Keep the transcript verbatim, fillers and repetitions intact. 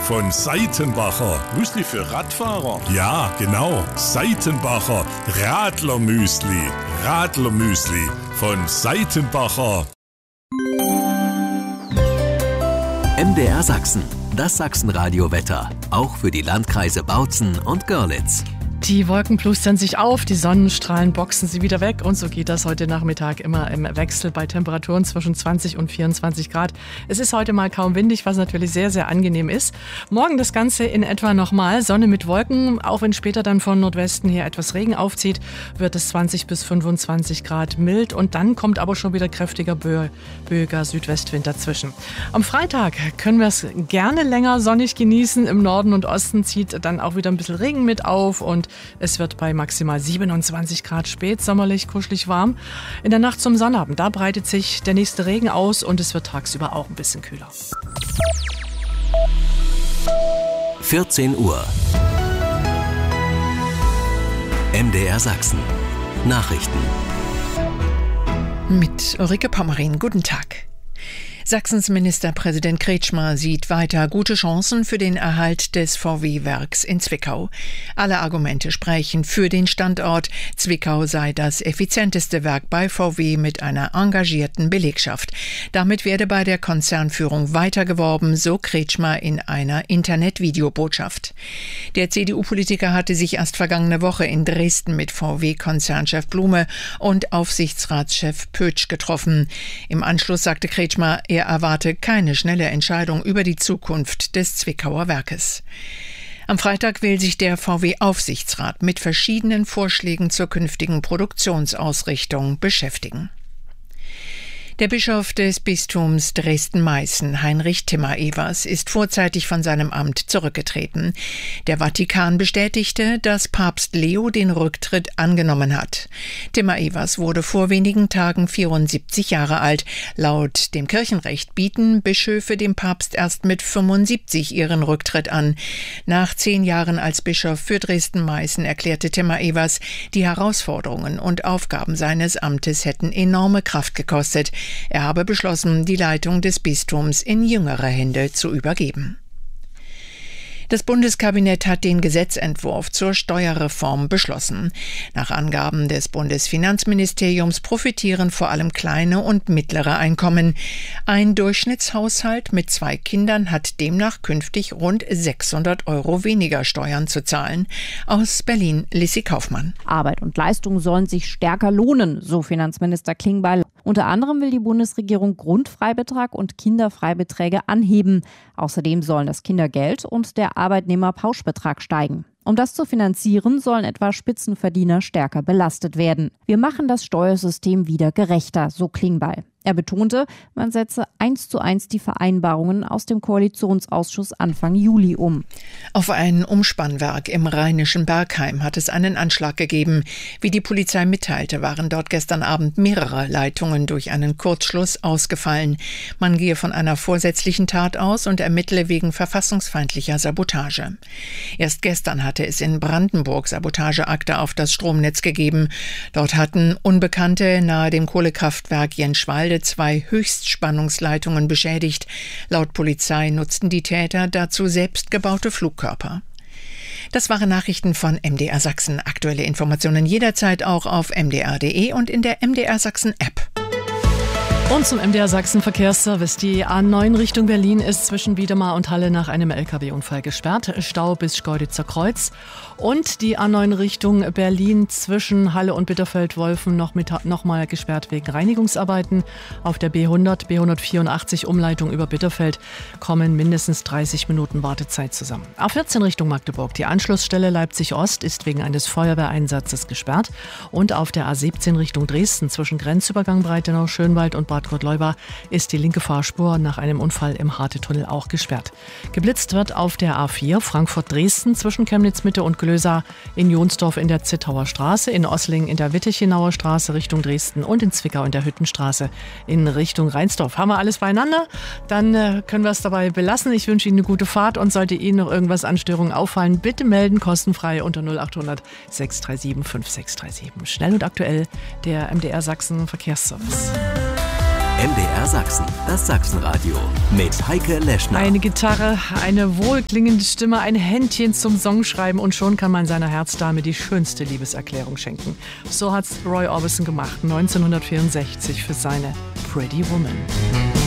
von Seitenbacher. Müsli für Radfahrer? Ja, genau. Seitenbacher Radlermüsli. Radlermüsli von Seitenbacher. M D R Sachsen, das Sachsenradio-Wetter, auch für die Landkreise Bautzen und Görlitz. Die Wolken plustern sich auf, die Sonnenstrahlen boxen sie wieder weg und so geht das heute Nachmittag immer im Wechsel bei Temperaturen zwischen zwanzig und vierundzwanzig Grad. Es ist heute mal kaum windig, was natürlich sehr, sehr angenehm ist. Morgen das Ganze in etwa nochmal, Sonne mit Wolken, auch wenn später dann von Nordwesten her etwas Regen aufzieht, wird es zwanzig bis fünfundzwanzig Grad mild und dann kommt aber schon wieder kräftiger Bö- böiger Südwestwind dazwischen. Am Freitag können wir es gerne länger sonnig genießen, im Norden und Osten zieht dann auch wieder ein bisschen Regen mit auf und es wird bei maximal siebenundzwanzig Grad spätsommerlich, kuschelig warm. In der Nacht zum Sonnabend, da breitet sich der nächste Regen aus und es wird tagsüber auch ein bisschen kühler. vierzehn Uhr. M D R Sachsen. Nachrichten. Mit Ulrike Pommerin. Guten Tag. Sachsens Ministerpräsident Kretschmer sieht weiter gute Chancen für den Erhalt des V W-Werks in Zwickau. Alle Argumente sprechen für den Standort. Zwickau sei das effizienteste Werk bei V W mit einer engagierten Belegschaft. Damit werde bei der Konzernführung weiter geworben, so Kretschmer in einer Internet-Videobotschaft. Der C D U-Politiker hatte sich erst vergangene Woche in Dresden mit V W-Konzernchef Blume und Aufsichtsratschef Pötsch getroffen. Im Anschluss sagte Kretschmer, er erwarte keine schnelle Entscheidung über die Zukunft des Zwickauer Werkes. Am Freitag will sich der V W-Aufsichtsrat mit verschiedenen Vorschlägen zur künftigen Produktionsausrichtung beschäftigen. Der Bischof des Bistums Dresden-Meißen, Heinrich Timmer-Evers, ist vorzeitig von seinem Amt zurückgetreten. Der Vatikan bestätigte, dass Papst Leo den Rücktritt angenommen hat. Timmer-Evers wurde vor wenigen Tagen vierundsiebzig Jahre alt. Laut dem Kirchenrecht bieten Bischöfe dem Papst erst mit fünfundsiebzig ihren Rücktritt an. Nach zehn Jahren als Bischof für Dresden-Meißen erklärte Timmer-Evers, die Herausforderungen und Aufgaben seines Amtes hätten enorme Kraft gekostet. Er habe beschlossen, die Leitung des Bistums in jüngere Hände zu übergeben. Das Bundeskabinett hat den Gesetzentwurf zur Steuerreform beschlossen. Nach Angaben des Bundesfinanzministeriums profitieren vor allem kleine und mittlere Einkommen. Ein Durchschnittshaushalt mit zwei Kindern hat demnach künftig rund sechshundert Euro weniger Steuern zu zahlen. Aus Berlin, Lissi Kaufmann. Arbeit und Leistung sollen sich stärker lohnen, so Finanzminister Klingbeil. Unter anderem will die Bundesregierung Grundfreibetrag und Kinderfreibeträge anheben. Außerdem sollen das Kindergeld und der Arbeitnehmerpauschbetrag steigen. Um das zu finanzieren, sollen etwa Spitzenverdiener stärker belastet werden. Wir machen das Steuersystem wieder gerechter, so Klingbeil. Er betonte, man setze eins zu eins die Vereinbarungen aus dem Koalitionsausschuss Anfang Juli um. Auf ein Umspannwerk im rheinischen Bergheim hat es einen Anschlag gegeben. Wie die Polizei mitteilte, waren dort gestern Abend mehrere Leitungen durch einen Kurzschluss ausgefallen. Man gehe von einer vorsätzlichen Tat aus und ermittle wegen verfassungsfeindlicher Sabotage. Erst gestern hatte es in Brandenburg Sabotageakte auf das Stromnetz gegeben. Dort hatten Unbekannte nahe dem Kohlekraftwerk Jenschwalde zwei Höchstspannungsleitungen beschädigt. Laut Polizei nutzten die Täter dazu selbstgebaute Flugkörper. Das waren Nachrichten von M D R Sachsen. Aktuelle Informationen jederzeit auch auf m d r punkt d e und in der M D R Sachsen App. Und zum M D R Sachsen Verkehrsservice. Die A neun Richtung Berlin ist zwischen Wiedemar und Halle nach einem L K W-Unfall gesperrt. Stau bis Schkeuditzer Kreuz. Und die A neun Richtung Berlin zwischen Halle und Bitterfeld-Wolfen noch, mit, noch mal gesperrt wegen Reinigungsarbeiten. Auf der B hundert, B hundertvierundachtzig Umleitung über Bitterfeld kommen mindestens dreißig Minuten Wartezeit zusammen. A vierzehn Richtung Magdeburg. Die Anschlussstelle Leipzig-Ost ist wegen eines Feuerwehreinsatzes gesperrt. Und auf der A siebzehn Richtung Dresden zwischen Grenzübergang Breitenau, Schönwald und Bad Gottleuba ist die linke Fahrspur nach einem Unfall im Harte-Tunnel auch gesperrt. Geblitzt wird auf der A vier Frankfurt-Dresden zwischen Chemnitz-Mitte und Glösa, in Jonsdorf in der Zittauer Straße, in Ossling in der Wittichenauer Straße Richtung Dresden und in Zwickau in der Hüttenstraße in Richtung Rheinsdorf. Haben wir alles beieinander? Dann äh, können wir es dabei belassen. Ich wünsche Ihnen eine gute Fahrt und sollte Ihnen noch irgendwas an Störungen auffallen, bitte melden, kostenfrei unter null achthundert sechs drei sieben fünf sechs drei sieben. Schnell und aktuell der M D R Sachsen Verkehrsservice. M D R Sachsen, das Sachsenradio mit Heike Leschner. Eine Gitarre, eine wohlklingende Stimme, ein Händchen zum Songschreiben und schon kann man seiner Herzdame die schönste Liebeserklärung schenken. So hat's Roy Orbison gemacht, neunzehnhundertvierundsechzig für seine Pretty Woman.